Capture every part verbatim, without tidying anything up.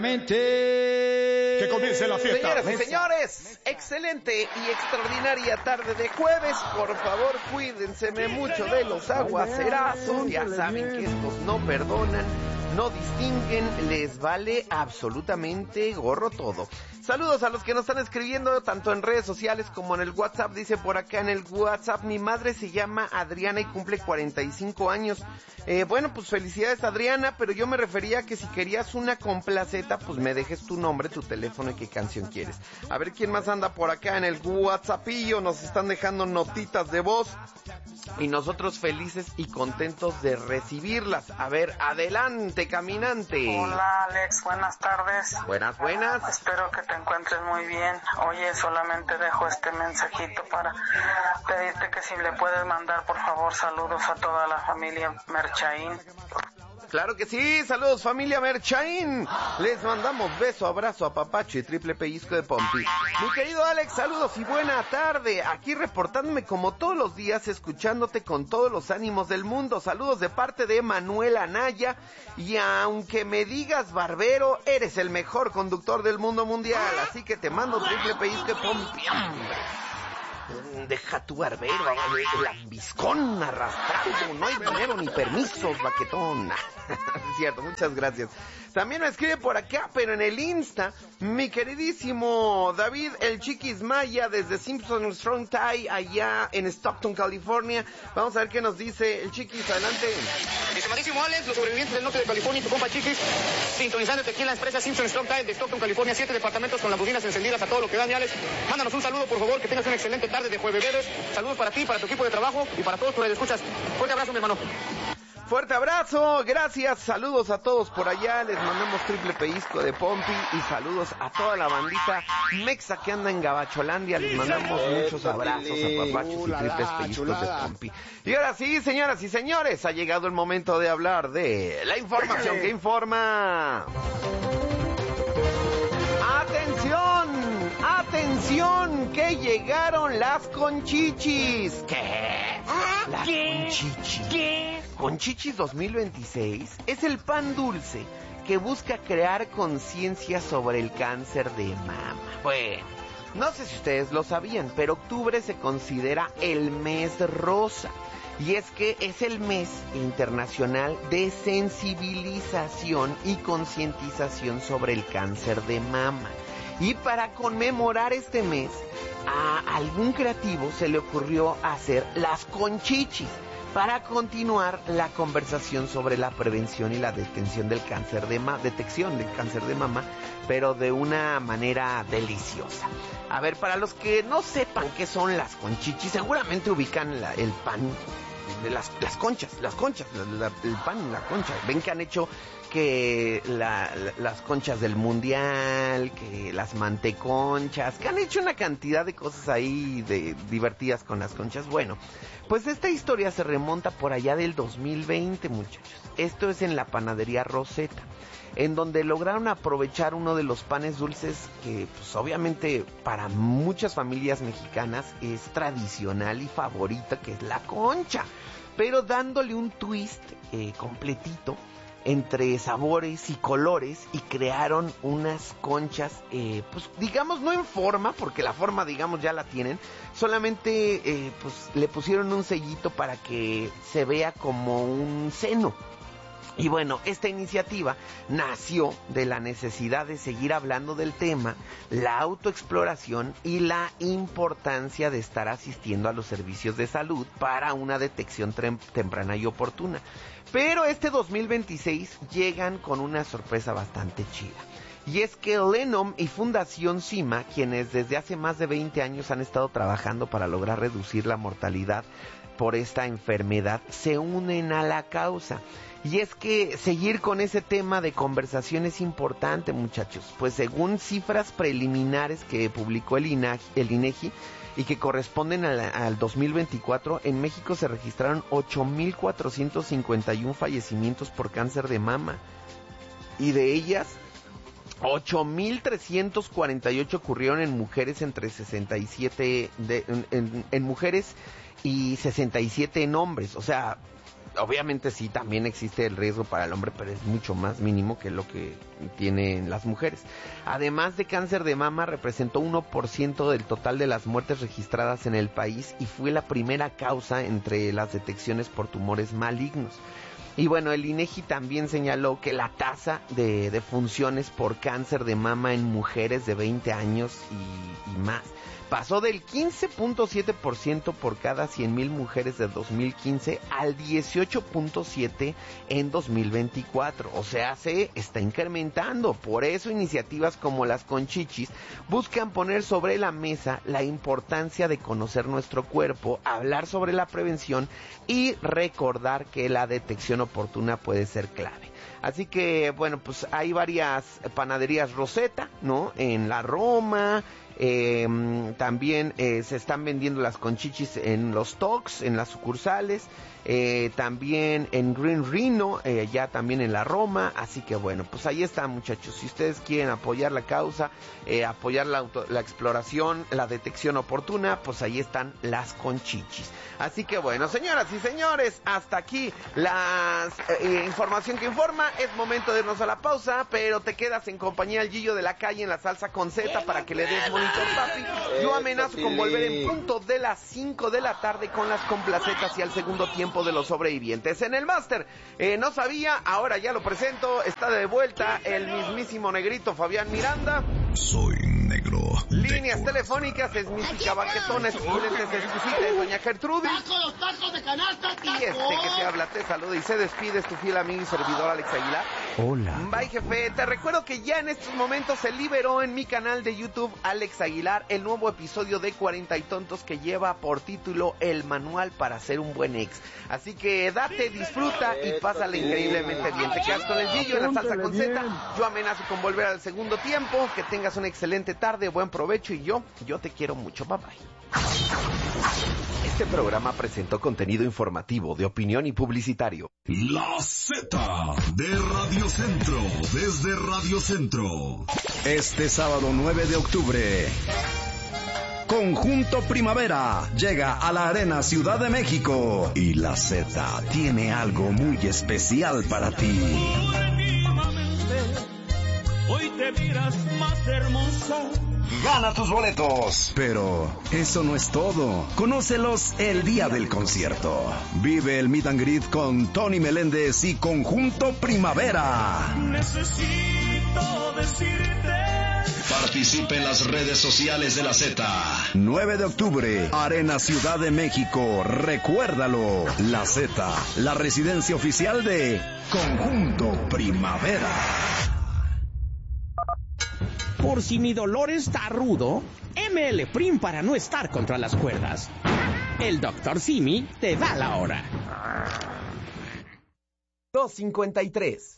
Que comience la fiesta. Señoras y señores, excelente y extraordinaria tarde de jueves. Por favor, cuídense mucho de los aguacerazos. Ya saben que estos no perdonan, no distinguen, les vale absolutamente gorro todo. Saludos a los que nos están escribiendo tanto en redes sociales como en el WhatsApp. Dice por acá en el WhatsApp: mi madre se llama Adriana y cumple cuarenta y cinco años. Eh, bueno, pues felicidades, Adriana, pero yo me refería a que si querías una complaceta, pues me dejes tu nombre, tu teléfono y qué canción quieres. A ver quién más anda por acá en el WhatsAppillo. Nos están dejando notitas de voz y nosotros felices y contentos de recibirlas. A ver, adelante, caminante. Hola, Alex, buenas tardes. Buenas, buenas. Espero que te encuentres muy bien. Oye, solamente dejo este mensajito para pedirte que si le puedes mandar, por favor, saludos a toda la familia Merchaín. Claro que sí, saludos familia Merchaín. Les mandamos beso, abrazo, apapacho y triple pellizco de pompi. Mi querido Alex, saludos y buena tarde. Aquí reportándome como todos los días, escuchándote con todos los ánimos del mundo. Saludos de parte de Manuel Anaya. Y aunque me digas barbero, eres el mejor conductor del mundo mundial. Así que te mando triple pellizco de pompi, hombre. Deja tu barbero, lambiscón arrastrado, no hay dinero ni permisos, baquetón. Es cierto, muchas gracias. También me escribe por acá, pero en el Insta, mi queridísimo David, el Chiquis Maya, desde Simpson Strong Tie, allá en Stockton, California. Vamos a ver qué nos dice el Chiquis, adelante. Mi estimadísimo Alex, los sobrevivientes del norte de California y tu compa Chiquis, sintonizándote aquí en la empresa Simpson Strong Tie de Stockton, California, siete departamentos con las bocinas encendidas a todo lo que dan. Y Alex, mándanos un saludo, por favor, que tengas una excelente tarde de jueves. Saludos para ti, para tu equipo de trabajo y para todos tus escuchas. Fuerte abrazo, mi hermano. Fuerte abrazo, gracias, saludos a todos por allá, les mandamos triple pellizco de pompi y saludos a toda la bandita mexa que anda en Gabacholandia, les mandamos muchos abrazos, apapachos y triples pellizcos de pompi. Y ahora sí, señoras y señores, ha llegado el momento de hablar de la información que informa. ¡Atención! ¡Atención! ¡Que llegaron las conchichis! ¿Qué? ¿Las conchichis? ¿Qué? Conchichis dos mil veintiséis es el pan dulce que busca crear conciencia sobre el cáncer de mama. Bueno, no sé si ustedes lo sabían, pero octubre se considera el mes rosa. Y es que es el mes internacional de sensibilización y concientización sobre el cáncer de mama. Y para conmemorar este mes, a algún creativo se le ocurrió hacer las conchichis para continuar la conversación sobre la prevención y la detención del cáncer de mama, detección del cáncer de mama, pero de una manera deliciosa. A ver, para los que no sepan qué son las conchichis, seguramente ubican la, el pan de las, las conchas, las conchas, la, la, el pan, la concha. Ven que han hecho que la, la, las conchas del mundial, que las manteconchas, que han hecho una cantidad de cosas ahí de, divertidas con las conchas. Bueno, pues esta historia se remonta por allá del dos mil veinte, muchachos. Esto es en la panadería Rosetta, en donde lograron aprovechar uno de los panes dulces que, pues obviamente para muchas familias mexicanas es tradicional y favorita, que es la concha, pero dándole un twist eh, completito entre sabores y colores, y crearon unas conchas, eh, pues digamos no en forma, porque la forma digamos ya la tienen, solamente eh, pues le pusieron un sellito para que se vea como un seno. Y bueno, esta iniciativa nació de la necesidad de seguir hablando del tema, la autoexploración y la importancia de estar asistiendo a los servicios de salud para una detección trem- temprana y oportuna. Pero este dos mil veintiséis llegan con una sorpresa bastante chida. Y es que Lenom y Fundación CIMA, quienes desde hace más de veinte años han estado trabajando para lograr reducir la mortalidad por esta enfermedad, se unen a la causa. Y es que seguir con ese tema de conversación es importante, muchachos, pues según cifras preliminares que publicó el INAGI, el INEGI y que corresponden al, al dos mil veinticuatro, en México se registraron ocho mil cuatrocientos cincuenta y uno fallecimientos por cáncer de mama, y de ellas ocho mil trescientos cuarenta y ocho ocurrieron en mujeres entre sesenta y siete de, en, en, en mujeres y sesenta y siete en hombres. O sea, obviamente sí, también existe el riesgo para el hombre, pero es mucho más mínimo que lo que tienen las mujeres. Además de cáncer de mama, representó uno por ciento del total de las muertes registradas en el país y fue la primera causa entre las detecciones por tumores malignos. Y bueno, el INEGI también señaló que la tasa de, de funciones por cáncer de mama en mujeres de veinte años y, y más pasó del quince punto siete por ciento por cada cien mil mujeres de dos mil quince al dieciocho punto siete por ciento en dos mil veinticuatro. O sea, se está incrementando. Por eso iniciativas como las Conchichis buscan poner sobre la mesa la importancia de conocer nuestro cuerpo, hablar sobre la prevención y recordar que la detección oportuna puede ser clave. Así que, bueno, pues hay varias panaderías Rosetta, ¿no? En la Roma, eh, también eh, se están vendiendo las Conchichis en los Tox, en las sucursales, eh, también en Green Rhino, eh, ya también en la Roma. Así que, bueno, pues ahí está, muchachos. Si ustedes quieren apoyar la causa, eh, apoyar la, auto, la exploración, la detección oportuna, pues ahí están las Conchichis. Así que, bueno, señoras y señores, hasta aquí la eh, información que informa. Es momento de irnos a la pausa, pero te quedas en compañía del Gillo de la Calle en la salsa con Z para que le des monitor, papi. Yo amenazo con volver en punto de las cinco de la tarde con las complacetas y al segundo tiempo de los sobrevivientes. En el máster, eh, no sabía, ahora ya lo presento, está de vuelta el mismísimo negrito Fabián Miranda. Soy negro. Líneas telefónicas, es mística baquetona, esculentes exquisitas, doña Gertrudis. ¡Tacos, tacos de canasta, tacos! Y este que te habla, te saluda y se despide, es tu fiel amigo y servidor Alex Aguilar. Hola. Bye, jefe. Te recuerdo que ya en estos momentos se liberó en mi canal de YouTube Alex Aguilar el nuevo episodio de cuarenta y Tontos que lleva por título El Manual para ser un buen ex. Así que date, disfruta y pásala increíblemente bien. Te quedas con el Gillo en la salsa con Z. Yo amenazo con volver al segundo tiempo. Que tengas una excelente tarde, buen provecho y yo, yo te quiero mucho. Bye bye. Este programa presentó contenido informativo de opinión y publicitario. La Z de Radio Centro, desde Radio Centro. Este sábado nueve de octubre, Conjunto Primavera llega a la Arena Ciudad de México y la Z tiene algo muy especial para ti. Hoy te miras más hermosa. Gana tus boletos. Pero eso no es todo. Conócelos el día del concierto. Vive el meet and greet con Tony Meléndez y Conjunto Primavera. Necesito decirte. Participe en las redes sociales de la Z. nueve de octubre, Arena Ciudad de México. Recuérdalo. La Z, la residencia oficial de Conjunto Primavera. Por si mi dolor está rudo, M L Prim para no estar contra las cuerdas. El doctor Simi te da la hora. dos cincuenta y tres.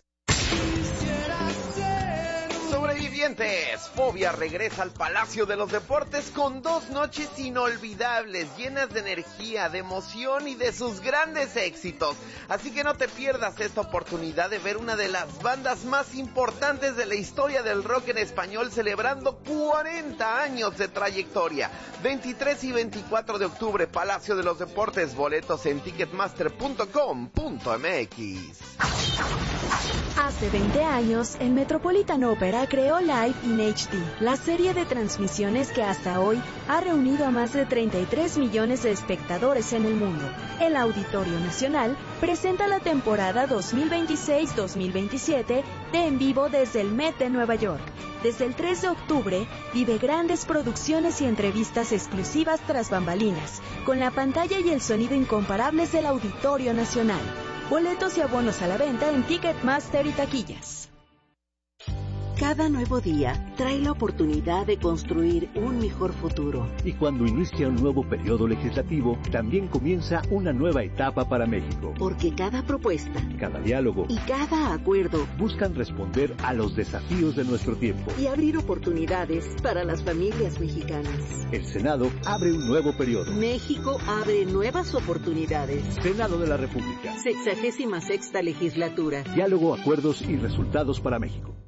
Sobrevivientes, Fobia regresa al Palacio de los Deportes con dos noches inolvidables, llenas de energía, de emoción y de sus grandes éxitos. Así que no te pierdas esta oportunidad de ver una de las bandas más importantes de la historia del rock en español celebrando cuarenta años de trayectoria. veintitrés y veinticuatro de octubre, Palacio de los Deportes, boletos en ticketmaster punto com punto m x. Hace veinte años, el Metropolitan Opera creó Live in H D, la serie de transmisiones que hasta hoy ha reunido a más de treinta y tres millones de espectadores en el mundo. El Auditorio Nacional presenta la temporada dos mil veintiséis dos mil veintisiete de En Vivo desde el Met de Nueva York. Desde el tres de octubre, vive grandes producciones y entrevistas exclusivas tras bambalinas, con la pantalla y el sonido incomparables del Auditorio Nacional. Boletos y abonos a la venta en Ticketmaster y taquillas. Cada nuevo día trae la oportunidad de construir un mejor futuro. Y cuando inicia un nuevo periodo legislativo, también comienza una nueva etapa para México. Porque cada propuesta, cada diálogo y cada acuerdo buscan responder a los desafíos de nuestro tiempo y abrir oportunidades para las familias mexicanas. El Senado abre un nuevo periodo. México abre nuevas oportunidades. Senado de la República. Sexagésima sexta legislatura. Diálogo, acuerdos y resultados para México.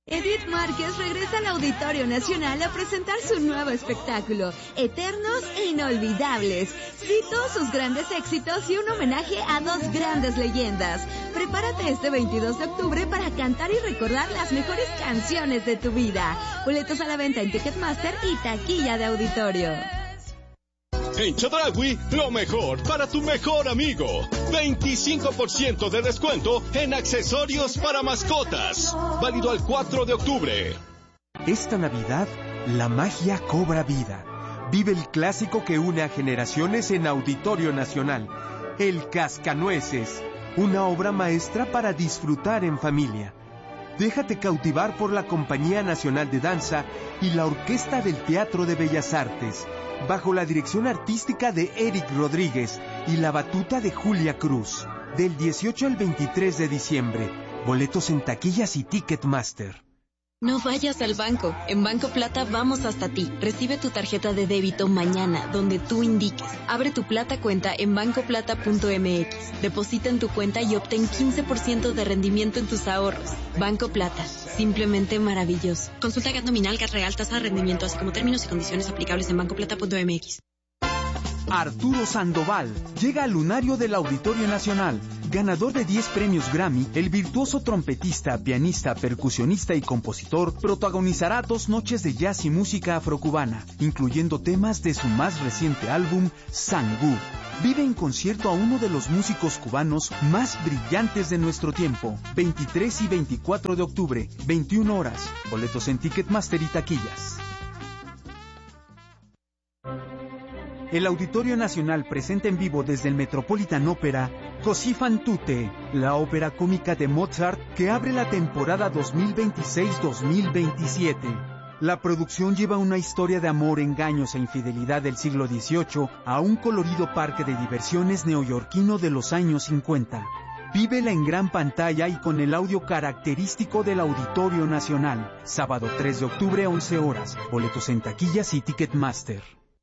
Edith Márquez regresa al Auditorio Nacional a presentar su nuevo espectáculo, Eternos e Inolvidables. Cito sus grandes éxitos y un homenaje a dos grandes leyendas. Prepárate este veintidós de octubre para cantar y recordar las mejores canciones de tu vida. Boletos a la venta en Ticketmaster y taquilla de auditorio. En Chedraui, lo mejor para tu mejor amigo. veinticinco por ciento de descuento en accesorios para mascotas. Válido al cuatro de octubre. Esta Navidad, la magia cobra vida. Vive el clásico que une a generaciones en Auditorio Nacional. El Cascanueces. Una obra maestra para disfrutar en familia. Déjate cautivar por la Compañía Nacional de Danza y la Orquesta del Teatro de Bellas Artes, bajo la dirección artística de Eric Rodríguez y la batuta de Julia Cruz. Del dieciocho al veintitrés de diciembre. Boletos en taquillas y Ticketmaster. No vayas al banco. En Banco Plata vamos hasta ti. Recibe tu tarjeta de débito mañana, donde tú indiques. Abre tu Plata cuenta en banco plata punto m x. Deposita en tu cuenta y obtén quince por ciento de rendimiento en tus ahorros. Banco Plata. Simplemente maravilloso. Consulta G A T nominal, G A T real, tasa de rendimiento, así como términos y condiciones aplicables en banco plata punto m x. Arturo Sandoval llega al lunario del Auditorio Nacional. Ganador de diez premios Grammy, el virtuoso trompetista, pianista, percusionista y compositor protagonizará dos noches de jazz y música afrocubana, incluyendo temas de su más reciente álbum, Sangú. Vive en concierto a uno de los músicos cubanos más brillantes de nuestro tiempo. veintitrés y veinticuatro de octubre, veintiuna horas. Boletos en Ticketmaster y taquillas. El Auditorio Nacional presenta en vivo desde el Metropolitan Opera Così fan tutte, la ópera cómica de Mozart que abre la temporada dos mil veintiséis dos mil veintisiete. La producción lleva una historia de amor, engaños e infidelidad del siglo dieciocho a un colorido parque de diversiones neoyorquino de los años cincuenta. Vívela en gran pantalla y con el audio característico del Auditorio Nacional. Sábado tres de octubre, once horas. Boletos en taquillas y Ticketmaster.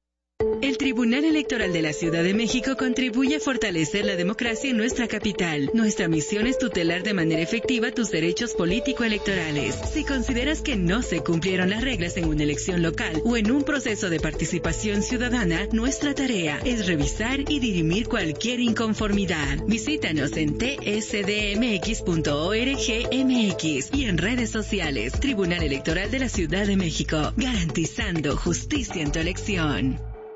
El Tribunal Electoral de la Ciudad de México contribuye a fortalecer la democracia en nuestra capital. Nuestra misión es tutelar de manera efectiva tus derechos político-electorales. Si consideras que no se cumplieron las reglas en una elección local o en un proceso de participación ciudadana, nuestra tarea es revisar y dirimir cualquier inconformidad. Visítanos en t s d m x punto org m x y en redes sociales. Tribunal Electoral de la Ciudad de México, garantizando justicia en tu elección.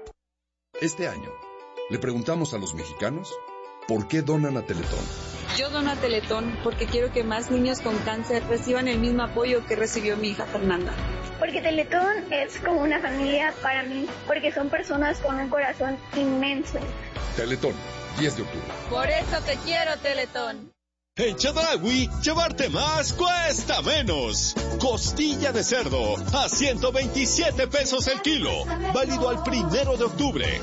Este año, le preguntamos a los mexicanos por qué donan a Teletón. Yo dono a Teletón porque quiero que más niños con cáncer reciban el mismo apoyo que recibió mi hija Fernanda. Porque Teletón es como una familia para mí, porque son personas con un corazón inmenso. Teletón, diez de octubre. Por eso te quiero, Teletón. En Chedraui, llevarte más cuesta menos. Costilla de cerdo a ciento veintisiete pesos el kilo. Válido al primero de octubre.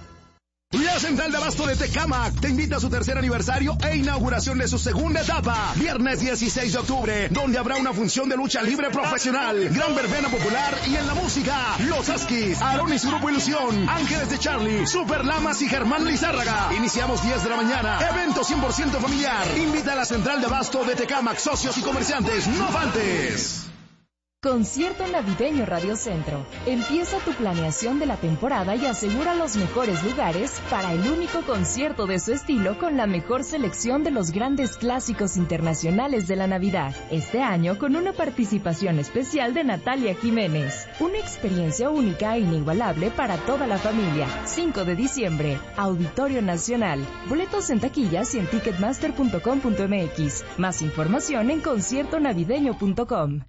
La Central de Abasto de Tecámac te invita a su tercer aniversario e inauguración de su segunda etapa. Viernes dieciséis de octubre, donde habrá una función de lucha libre profesional, gran verbena popular y en la música, Los Askis, Aarón y su grupo Ilusión, Ángeles de Charlie, Super Lamas y Germán Lizárraga. Iniciamos diez de la mañana. Evento cien por ciento familiar. Invita a la Central de Abasto de Tecámac, socios y comerciantes. ¡No faltes! Concierto Navideño Radio Centro. Empieza tu planeación de la temporada y asegura los mejores lugares para el único concierto de su estilo con la mejor selección de los grandes clásicos internacionales de la Navidad. Este año con una participación especial de Natalia Jiménez. Una experiencia única e inigualable para toda la familia. cinco de diciembre, Auditorio Nacional. Boletos en taquillas y en ticketmaster punto com punto m x. Más información en concierto navideño punto com.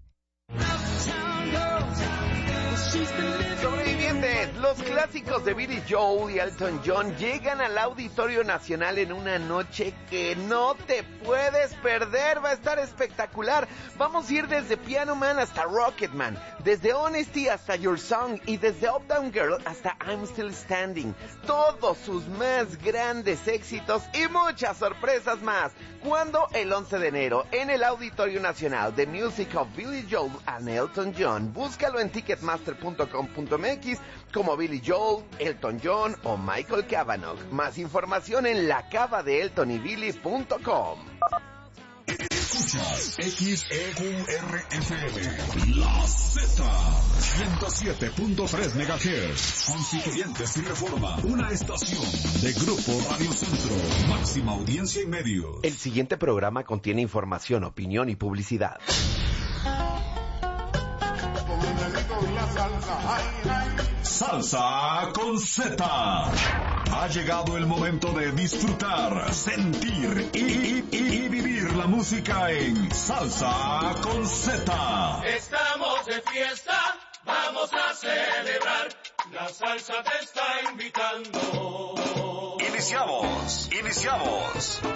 Sobrevivientes, los clásicos de Billy Joel y Elton John llegan al Auditorio Nacional en una noche que no te puedes perder. Va a estar espectacular. Vamos a ir desde Piano Man hasta Rocketman, desde Honesty hasta Your Song y desde Uptown Girl hasta I'm Still Standing. Todos sus más grandes éxitos y muchas sorpresas más. ¿Cuándo? El once de enero en el Auditorio Nacional. The Music of Billy Joel and Elton John. Búscalo en ticketmaster punto com punto m x como Billy Joel, Elton John o Michael Cavanaugh. Más información en la cava de elton y billy punto com. Escucha escuchas X E Q R F M, La Z, ciento siete punto tres megahertz, Constituyentes y Reforma, una estación de Grupo Radio Centro, máxima audiencia y medios. El siguiente programa contiene información, opinión y publicidad. Salsa con Z. Ha llegado el momento de disfrutar, sentir y, y, y, y vivir la música en Salsa con Z. Estamos de fiesta, vamos a celebrar. La salsa te está invitando. Iniciamos, iniciamos.